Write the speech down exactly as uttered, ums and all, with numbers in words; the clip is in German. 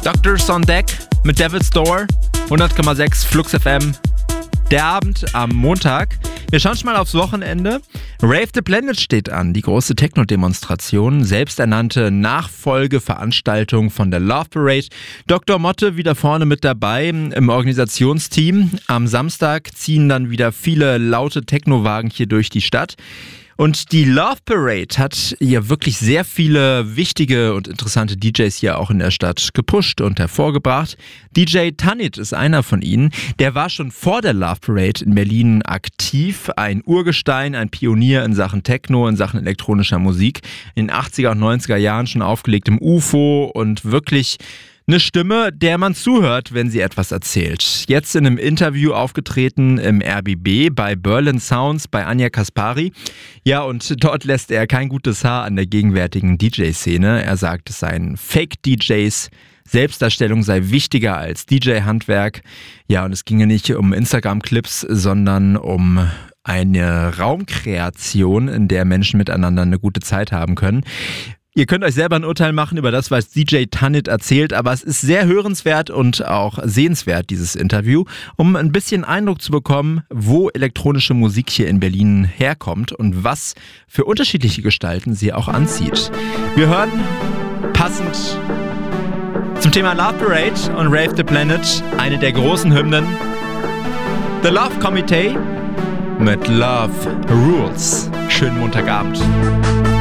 Doctors on Deck mit Devil's Door, hundert Komma sechs Flux F M. Der Abend am Montag. Wir schauen schon mal aufs Wochenende. Rave the Planet steht an, die große Techno-Demonstration, selbsternannte Nachfolgeveranstaltung von der Love Parade. Doktor Motte wieder vorne mit dabei im Organisationsteam. Am Samstag ziehen dann wieder viele laute Techno-Wagen hier durch die Stadt. Und die Love Parade hat ja wirklich sehr viele wichtige und interessante D Js hier auch in der Stadt gepusht und hervorgebracht. D J Tanit ist einer von ihnen. Der war schon vor der Love Parade in Berlin aktiv. Ein Urgestein, ein Pionier in Sachen Techno, in Sachen elektronischer Musik. In den achtziger und neunziger Jahren schon aufgelegt im U F O und wirklich eine Stimme, der man zuhört, wenn sie etwas erzählt. Jetzt in einem Interview aufgetreten im R B B bei Berlin Sounds bei Anja Kaspari. Ja, und dort lässt er kein gutes Haar an der gegenwärtigen D J-Szene. Er sagt, es seien Fake-D Js, Selbstdarstellung sei wichtiger als D J-Handwerk. Ja, und es ginge nicht um Instagram-Clips, sondern um eine Raumkreation, in der Menschen miteinander eine gute Zeit haben können. Ihr könnt euch selber ein Urteil machen über das, was D J Tanit erzählt, aber es ist sehr hörenswert und auch sehenswert, dieses Interview, um ein bisschen Eindruck zu bekommen, wo elektronische Musik hier in Berlin herkommt und was für unterschiedliche Gestalten sie auch anzieht. Wir hören passend zum Thema Love Parade und Rave the Planet eine der großen Hymnen, The Love Committee mit Love Rules. Schönen Montagabend.